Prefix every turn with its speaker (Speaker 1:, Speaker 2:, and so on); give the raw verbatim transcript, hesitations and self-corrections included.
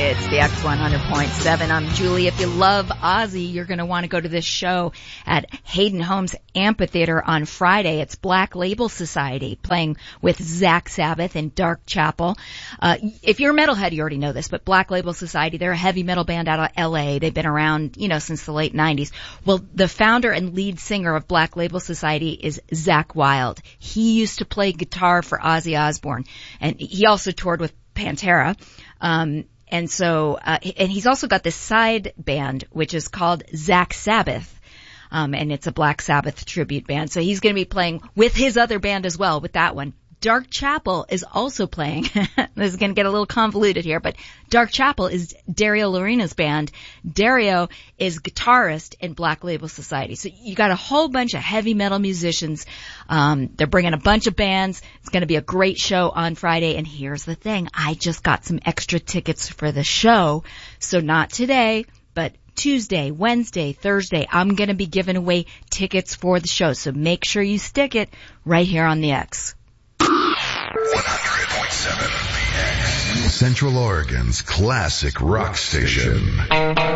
Speaker 1: It's the X one hundred point seven. I'm Julie. If you love Ozzy, you're going to want to go to this show at Hayden Homes Amphitheater on Friday. It's Black Label Society playing with Zach Sabbath and Dark Chapel. Uh, if you're a metalhead, you already know this, but Black Label Society, they're a heavy metal band out of L A. They've been around, you know, since the late nineties. Well, the founder and lead singer of Black Label Society is Zakk Wylde. He used to play guitar for Ozzy Osbourne, and he also toured with Pantera. Um, And so, uh, and he's also got this side band, which is called Zach Sabbath. Um, and it's a Black Sabbath tribute band. So he's going to be playing with his other band as well, with that one. Dark Chapel is also playing. This is going to get a little convoluted here, but Dark Chapel is Dario Lorina's band. Dario is guitarist in Black Label Society. So you got a whole bunch of heavy metal musicians. Um, they're bringing a bunch of bands. It's going to be a great show on Friday. And here's the thing. I just got some extra tickets for the show. So not today, but Tuesday, Wednesday, Thursday, I'm going to be giving away tickets for the show. So make sure you stick it right here on the X.
Speaker 2: one hundred point seven The X. Central Oregon's classic rock station.